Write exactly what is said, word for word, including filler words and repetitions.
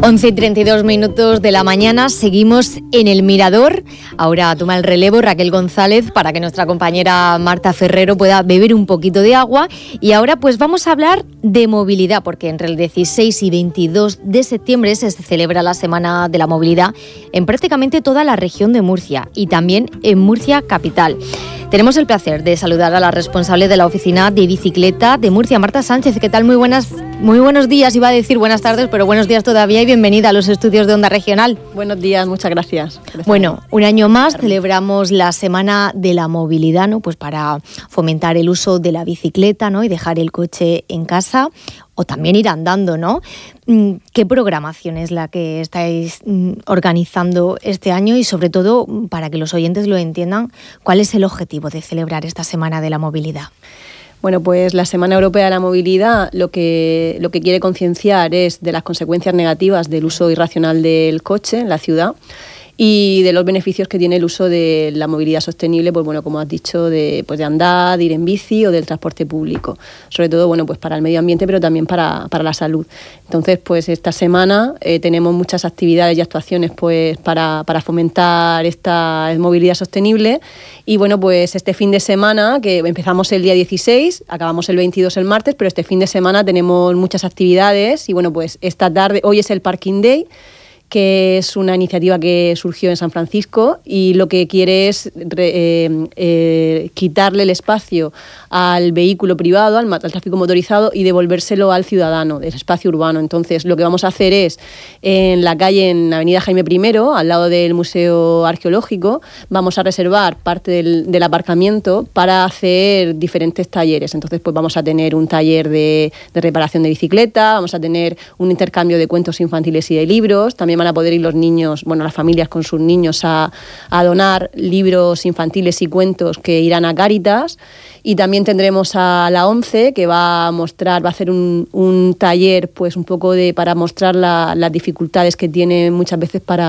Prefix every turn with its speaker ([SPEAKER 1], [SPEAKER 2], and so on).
[SPEAKER 1] once y treinta y dos minutos de la mañana, seguimos en el Mirador. Ahora toma el relevo Raquel González para que nuestra compañera Marta Ferrero pueda beber un poquito de agua. Y ahora pues vamos a hablar de movilidad, porque entre el dieciséis y veintidós de septiembre se celebra la Semana de la Movilidad en prácticamente toda la región de Murcia y también en Murcia capital. Tenemos el placer de saludar a la responsable de la oficina de bicicleta de Murcia, Marta Sánchez. ¿Qué tal? Muy buenas, muy buenos días, iba a decir buenas tardes, pero buenos días todavía y bienvenida a los estudios de Onda Regional.
[SPEAKER 2] Buenos días, muchas gracias.
[SPEAKER 1] Bueno, un año más celebramos la Semana de la Movilidad, ¿no? Pues para fomentar el uso de la bicicleta, ¿no? Y dejar el coche en casa o también ir andando, ¿no? ¿Qué programación es la que estáis organizando este año? Y sobre todo, para que los oyentes lo entiendan, ¿cuál es el objetivo de celebrar esta Semana de la Movilidad?
[SPEAKER 2] Bueno, pues la Semana Europea de la Movilidad lo que, lo que quiere concienciar es de las consecuencias negativas del uso irracional del coche en la ciudad y de los beneficios que tiene el uso de la movilidad sostenible, pues bueno, como has dicho, de, pues de andar, de ir en bici o del transporte público. Sobre todo, bueno, pues para el medio ambiente, pero también para, para la salud. Entonces, pues esta semana eh, tenemos muchas actividades y actuaciones pues para, para fomentar esta movilidad sostenible. Y bueno, pues este fin de semana, que empezamos el día dieciséis, acabamos el veintidós el martes, pero este fin de semana tenemos muchas actividades y bueno, pues esta tarde, hoy es el Parking Day, que es una iniciativa que surgió en San Francisco y lo que quiere es eh, eh, quitarle el espacio al vehículo privado, al, al tráfico motorizado y devolvérselo al ciudadano, del espacio urbano. Entonces, lo que vamos a hacer es, en la calle, en Avenida Jaime primero, al lado del Museo Arqueológico, vamos a reservar parte del, del aparcamiento para hacer diferentes talleres. Entonces, pues vamos a tener un taller de, de reparación de bicicleta, vamos a tener un intercambio de cuentos infantiles y de libros, también van a poder ir los niños, bueno, las familias con sus niños a, a donar libros infantiles y cuentos que irán a Cáritas. Y también tendremos a la ONCE, que va a mostrar, va a hacer un, un taller pues un poco de para mostrar la, las dificultades que tiene muchas veces para